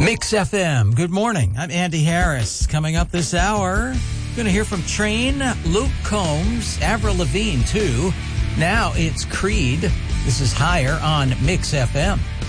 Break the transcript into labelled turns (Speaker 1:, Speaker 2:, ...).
Speaker 1: Mix FM. Good morning. I'm Andy Harris. Coming up this hour, going to hear from Train, Luke Combs, Avril Lavigne, too. Now it's Creed. This is Higher on Mix FM.